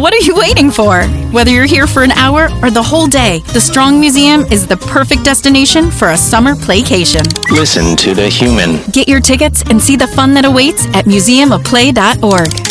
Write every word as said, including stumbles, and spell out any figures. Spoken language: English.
what are you waiting for? Whether you're here for an hour or the whole day, the Strong Museum is the perfect destination for a summer playcation. Listen to the human. Get your tickets and see the fun that awaits at museum of play dot org.